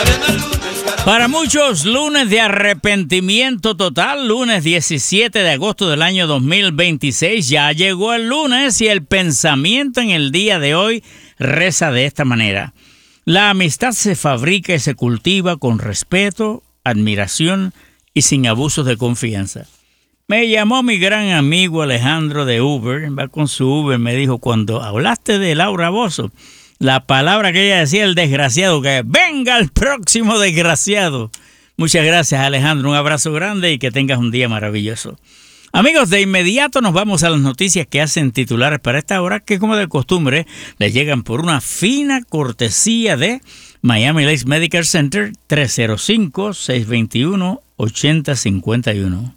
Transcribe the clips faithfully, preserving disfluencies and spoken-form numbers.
Para muchos, lunes de arrepentimiento total, lunes diecisiete de agosto del año dos mil veintiséis. Ya llegó el lunes y el pensamiento en el día de hoy reza de esta manera. La amistad se fabrica y se cultiva con respeto, admiración y sin abusos de confianza. Me llamó mi gran amigo Alejandro de Uber, va con su Uber, me dijo, cuando hablaste de Laura Bozzo, la palabra que ella decía, el desgraciado, que venga el próximo desgraciado. Muchas gracias, Alejandro, un abrazo grande y que tengas un día maravilloso. Amigos, de inmediato nos vamos a las noticias que hacen titulares para esta hora, que como de costumbre les llegan por una fina cortesía de Miami Lakes Medical Center, tres cero cinco, seis dos uno, ocho cero cinco uno.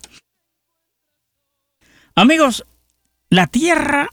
Amigos, la Tierra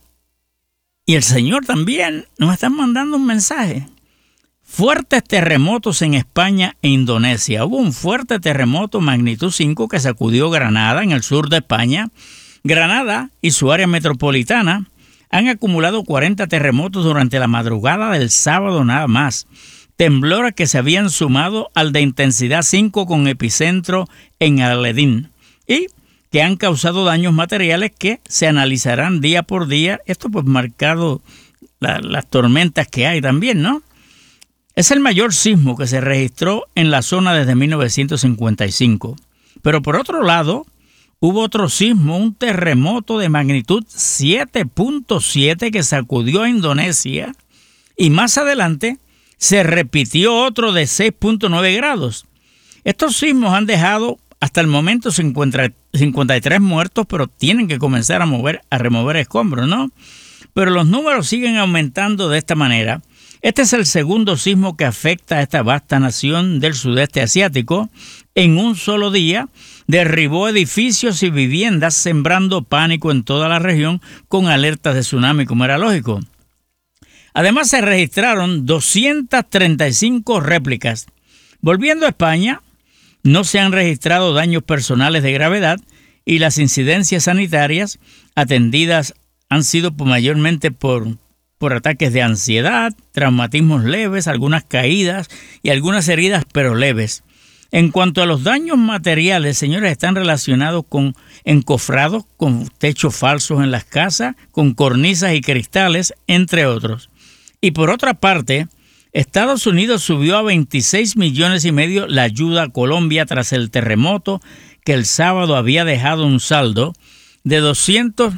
y el Señor también nos están mandando un mensaje. Fuertes terremotos en España e Indonesia. Hubo un fuerte terremoto magnitud cinco que sacudió Granada, en el sur de España. Granada y su área metropolitana han acumulado cuarenta terremotos durante la madrugada del sábado nada más. Temblores que se habían sumado al de intensidad cinco con epicentro en Aledín y que han causado daños materiales que se analizarán día por día. Esto pues marcado la, las tormentas que hay también, ¿no? Es el mayor sismo que se registró en la zona desde mil novecientos cincuenta y cinco. Pero por otro lado, hubo otro sismo, un terremoto de magnitud siete punto siete que sacudió a Indonesia y más adelante se repitió otro de seis punto nueve grados. Estos sismos han dejado hasta el momento cincuenta y tres muertos, pero tienen que comenzar a mover, a remover escombros, ¿no? Pero los números siguen aumentando de esta manera. Este es el segundo sismo que afecta a esta vasta nación del sudeste asiático. En un solo día derribó edificios y viviendas, sembrando pánico en toda la región con alertas de tsunami, como era lógico. Además, se registraron doscientas treinta y cinco réplicas. Volviendo a España, no se han registrado daños personales de gravedad y las incidencias sanitarias atendidas han sido mayormente por, por ataques de ansiedad, traumatismos leves, algunas caídas y algunas heridas pero leves. En cuanto a los daños materiales, señores, están relacionados con encofrados, con techos falsos en las casas, con cornisas y cristales, entre otros. Y por otra parte, Estados Unidos subió a veintiséis millones y medio la ayuda a Colombia tras el terremoto que el sábado había dejado un saldo de doscientos,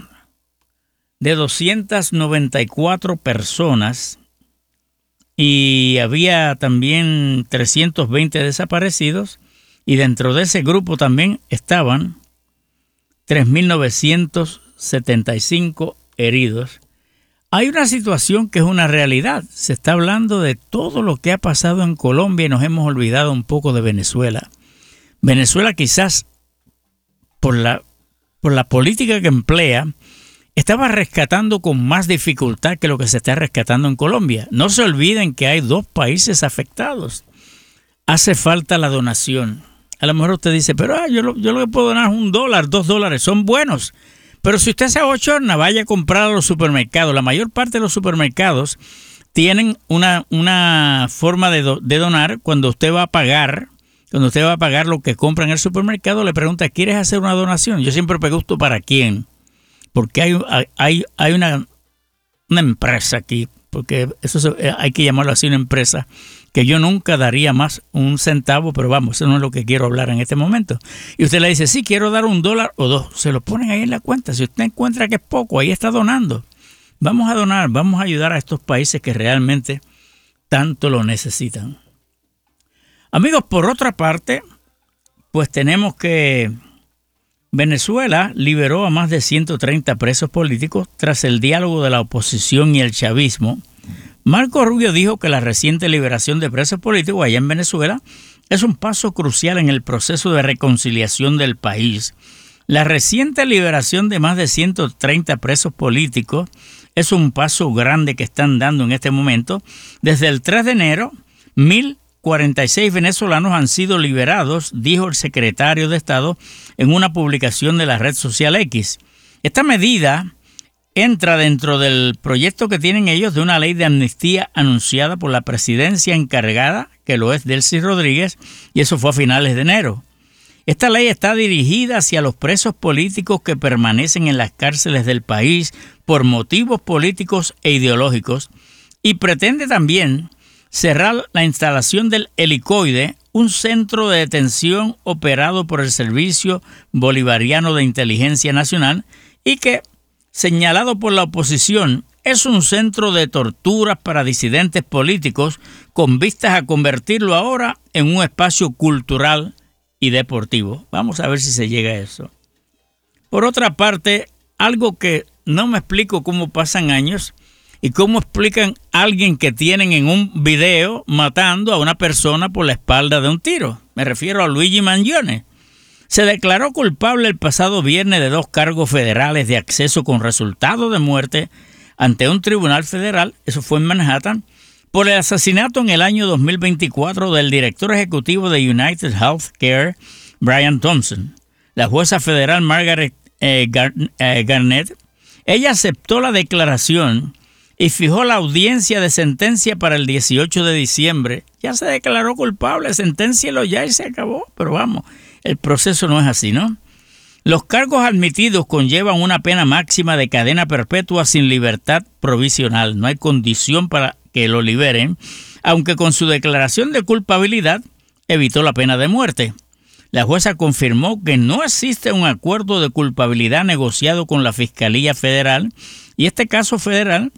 de doscientas noventa y cuatro personas y había también trescientos veinte desaparecidos y dentro de ese grupo también estaban tres mil novecientos setenta y cinco heridos. Hay una situación que es una realidad. Se está hablando de todo lo que ha pasado en Colombia y nos hemos olvidado un poco de Venezuela. Venezuela quizás por la, por la política que emplea estaba rescatando con más dificultad que lo que se está rescatando en Colombia. No se olviden que hay dos países afectados. Hace falta la donación. A lo mejor usted dice, pero ah, yo, lo, yo lo que puedo donar es un dólar, dos dólares, son buenos. Pero si usted se abochorna, vaya a comprar a los supermercados. La mayor parte de los supermercados tienen una, una forma de, do, de donar. Cuando usted va a pagar, cuando usted va a pagar lo que compra en el supermercado, le pregunta, ¿quieres hacer una donación? Yo siempre pregunto, ¿para quién? Porque hay, hay, hay una, una empresa aquí, porque eso se, hay que llamarlo así, una empresa, que yo nunca daría más un centavo, pero vamos, eso no es lo que quiero hablar en este momento. Y usted le dice, sí, quiero dar un dólar o dos. Se lo ponen ahí en la cuenta. Si usted encuentra que es poco, ahí está donando. Vamos a donar, vamos a ayudar a estos países que realmente tanto lo necesitan. Amigos, por otra parte, pues tenemos que Venezuela liberó a más de ciento treinta presos políticos tras el diálogo de la oposición y el chavismo. Marco Rubio dijo que la reciente liberación de presos políticos allá en Venezuela es un paso crucial en el proceso de reconciliación del país. La reciente liberación de más de ciento treinta presos políticos es un paso grande que están dando en este momento. Desde el tres de enero, mil cuarenta y seis venezolanos han sido liberados, dijo el secretario de Estado en una publicación de la red social X. Esta medida entra dentro del proyecto que tienen ellos de una ley de amnistía anunciada por la presidencia encargada, que lo es Delcy Rodríguez, y eso fue a finales de enero. Esta ley está dirigida hacia los presos políticos que permanecen en las cárceles del país por motivos políticos e ideológicos y pretende también cerrar la instalación del Helicoide, un centro de detención operado por el Servicio Bolivariano de Inteligencia Nacional y que, señalado por la oposición, es un centro de torturas para disidentes políticos con vistas a convertirlo ahora en un espacio cultural y deportivo. Vamos a ver si se llega a eso. Por otra parte, algo que no me explico cómo pasan años y cómo explican a alguien que tienen en un video matando a una persona por la espalda de un tiro. Me refiero a Luigi Mangione. Se declaró culpable el pasado viernes de dos cargos federales de acceso con resultado de muerte ante un tribunal federal, eso fue en Manhattan, por el asesinato en el año dos mil veinticuatro del director ejecutivo de United Healthcare, Brian Thompson. La jueza federal Margaret eh, Gar- eh, Garnett, ella aceptó la declaración y fijó la audiencia de sentencia para el dieciocho de diciembre. Ya se declaró culpable, senténcielo ya y se acabó. Pero vamos, el proceso no es así, ¿no? Los cargos admitidos conllevan una pena máxima de cadena perpetua sin libertad provisional. No hay condición para que lo liberen, aunque con su declaración de culpabilidad evitó la pena de muerte. La jueza confirmó que no existe un acuerdo de culpabilidad negociado con la Fiscalía Federal y este caso federal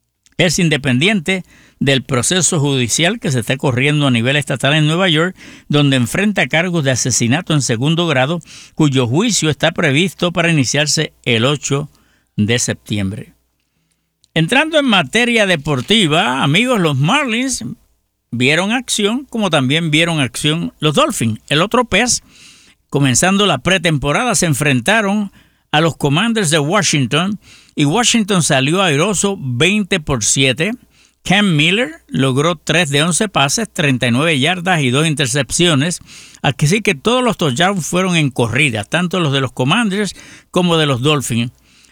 es independiente del proceso judicial que se está corriendo a nivel estatal en Nueva York, donde enfrenta cargos de asesinato en segundo grado, cuyo juicio está previsto para iniciarse el ocho de septiembre. Entrando en materia deportiva, amigos, los Marlins vieron acción, como también vieron acción los Dolphins. El otro pez, comenzando la pretemporada, se enfrentaron a los Commanders de Washington y Washington salió airoso veinte por siete. Cam Miller logró tres de once pases, treinta y nueve yardas y dos intercepciones. Así que todos los touchdowns fueron en corridas, tanto los de los Commanders como de los Dolphins.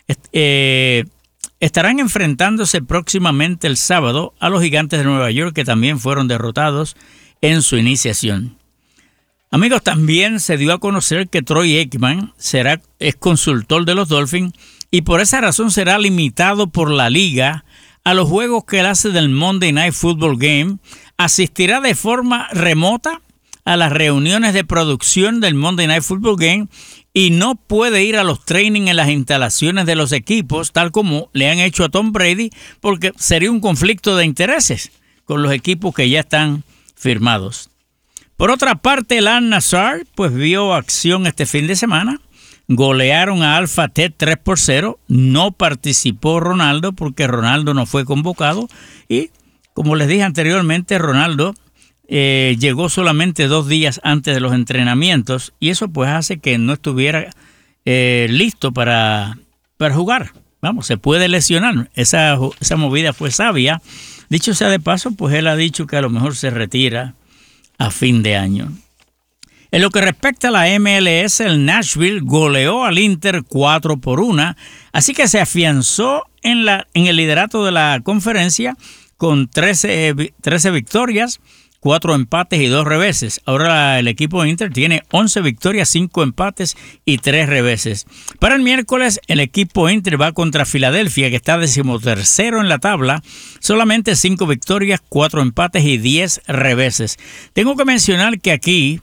Eh, estarán enfrentándose próximamente el sábado a los Gigantes de Nueva York, que también fueron derrotados en su iniciación. Amigos, también se dio a conocer que Troy Aikman será, es consultor de los Dolphins y por esa razón será limitado por la liga a los juegos que él hace del Monday Night Football Game. Asistirá de forma remota a las reuniones de producción del Monday Night Football Game y no puede ir a los training en las instalaciones de los equipos, tal como le han hecho a Tom Brady, porque sería un conflicto de intereses con los equipos que ya están firmados. Por otra parte, el Al-Nassr pues vio acción este fin de semana. Golearon a Alpha Tech tres por cero. No participó Ronaldo porque Ronaldo no fue convocado. Y como les dije anteriormente, Ronaldo eh, llegó solamente dos días antes de los entrenamientos. Y eso pues hace que no estuviera eh, listo para, para jugar. Vamos, se puede lesionar. Esa, esa movida fue sabia. Dicho sea de paso, pues él ha dicho que a lo mejor se retira a fin de año. En lo que respecta a la M L S, el Nashville goleó al Inter cuatro por uno, así que se afianzó en, la, en el liderato de la conferencia con trece, trece victorias, cuatro empates y dos reveses. Ahora el equipo de Inter tiene once victorias, cinco empates y tres reveses. Para el miércoles, el equipo Inter va contra Filadelfia, que está decimotercero en la tabla, solamente cinco victorias, cuatro empates y diez reveses. Tengo que mencionar que aquí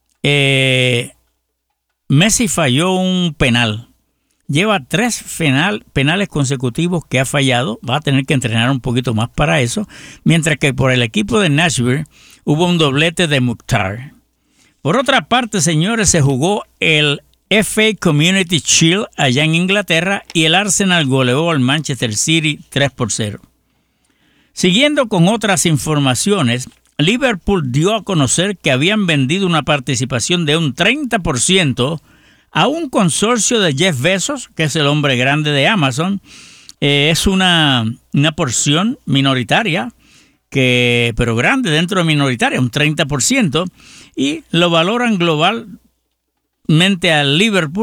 Eh, Messi falló un penal. Lleva tres penal, penales consecutivos que ha fallado. Va a tener que entrenar un poquito más para eso. Mientras que por el equipo de Nashville hubo un doblete de Mukhtar. Por otra parte, señores, se jugó el F A Community Shield allá en Inglaterra y el Arsenal goleó al Manchester City tres por cero. Siguiendo con otras informaciones, Liverpool dio a conocer que habían vendido una participación de un treinta por ciento a un consorcio de Jeff Bezos, que es el hombre grande de Amazon. Eh, es una, una porción minoritaria, que, pero grande dentro de minoritaria, un treinta por ciento, y lo valoran globalmente a Liverpool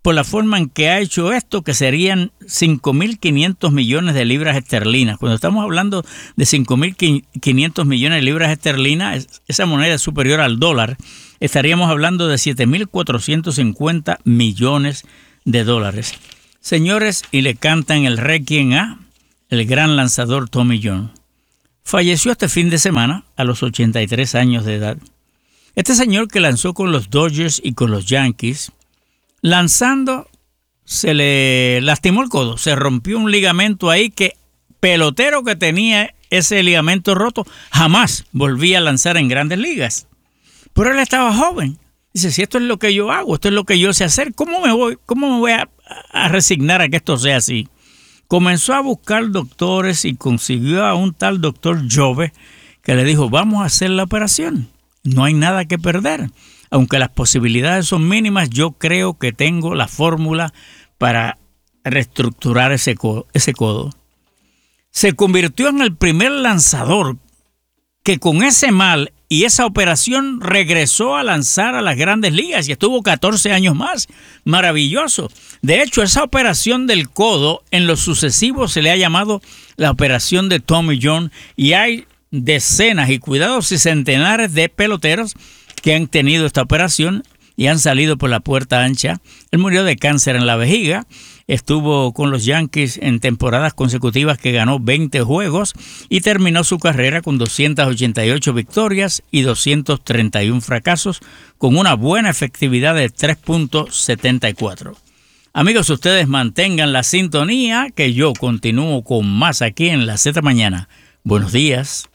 por la forma en que ha hecho esto, que serían cinco mil quinientos millones de libras esterlinas. Cuando estamos hablando de cinco mil quinientos millones de libras esterlinas, esa moneda es superior al dólar, estaríamos hablando de siete mil cuatrocientos cincuenta millones de dólares. Señores, y le cantan el requiem a el gran lanzador Tommy John. Falleció este fin de semana a los ochenta y tres años de edad. Este señor, que lanzó con los Dodgers y con los Yankees, lanzando se le lastimó el codo, se rompió un ligamento ahí que pelotero que tenía ese ligamento roto jamás volvía a lanzar en grandes ligas. Pero él estaba joven. Dice, si esto es lo que yo hago, esto es lo que yo sé hacer, ¿cómo me voy, cómo me voy a, a resignar a que esto sea así? Comenzó a buscar doctores y consiguió a un tal doctor Jove que le dijo, vamos a hacer la operación. No hay nada que perder. Aunque las posibilidades son mínimas, yo creo que tengo la fórmula para reestructurar ese codo, ese codo. Se convirtió en el primer lanzador que con ese mal y esa operación regresó a lanzar a las grandes ligas y estuvo catorce años más. Maravilloso. De hecho, esa operación del codo en lo sucesivo se le ha llamado la operación de Tommy John, y hay decenas y cuidados y centenares de peloteros que han tenido esta operación y han salido por la puerta ancha. Él murió de cáncer en la vejiga, estuvo con los Yankees en temporadas consecutivas que ganó veinte juegos y terminó su carrera con doscientas ochenta y ocho victorias y doscientos treinta y uno fracasos, con una buena efectividad de tres punto setenta y cuatro. Amigos, ustedes mantengan la sintonía, que yo continúo con más aquí en La Z Mañana. Buenos días.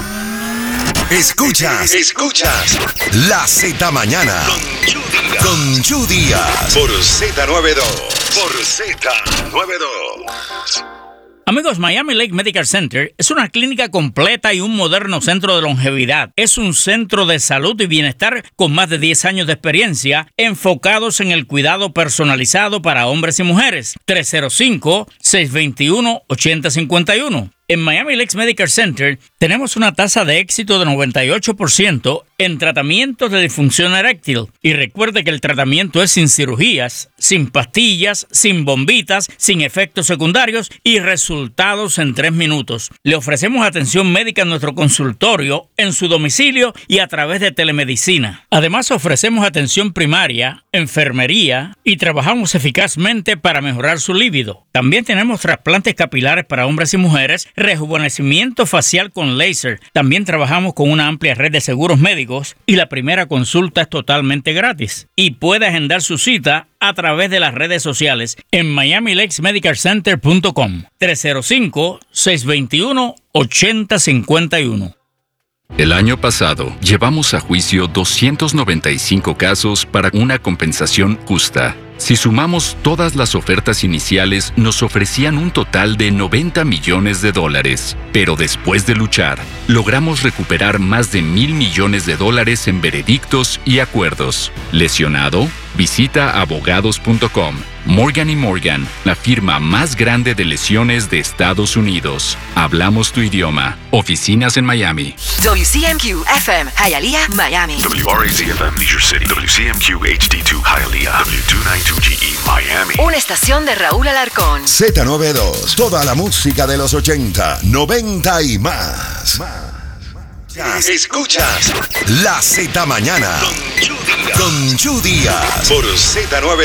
Escuchas, escuchas La Z Mañana con Chu Díaz por Z noventa y dos, por Z noventa y dos. Amigos, Miami Lake Medical Center es una clínica completa y un moderno centro de longevidad. Es un centro de salud y bienestar con más de diez años de experiencia, enfocados en el cuidado personalizado para hombres y mujeres. tres cero cinco, seis dos uno, ocho cero cinco uno. En Miami Lakes Medical Center tenemos una tasa de éxito de noventa y ocho por ciento en tratamientos de disfunción eréctil. Y recuerde que el tratamiento es sin cirugías, sin pastillas, sin bombitas, sin efectos secundarios y resultados en tres minutos. Le ofrecemos atención médica en nuestro consultorio, en su domicilio y a través de telemedicina. Además, ofrecemos atención primaria, enfermería y trabajamos eficazmente para mejorar su líbido. También tenemos trasplantes capilares para hombres y mujeres, rejuvenecimiento facial con láser. También trabajamos con una amplia red de seguros médicos y la primera consulta es totalmente gratis. Y puede agendar su cita a través de las redes sociales en miami lakes medical center punto com. tres cero cinco, seis dos uno, ocho cero cinco uno. El año pasado, llevamos a juicio doscientos noventa y cinco casos para una compensación justa. Si sumamos todas las ofertas iniciales, nos ofrecían un total de noventa millones de dólares. Pero después de luchar, logramos recuperar más de mil millones de dólares en veredictos y acuerdos. ¿Lesionado? Visita abogados punto com. Morgan y Morgan, la firma más grande de lesiones de Estados Unidos. Hablamos tu idioma. Oficinas en Miami. W C M Q F M, Hialeah, Miami. W R A Z F M, Leisure City. W C M Q H D dos, Hialeah. W doscientos noventa y dos G E, Miami. Una estación de Raúl Alarcón. Z noventa y dos, toda la música de los ochenta, noventa y más. más. Escuchas La Z Mañana con Chu Díaz por Z noventa y dos.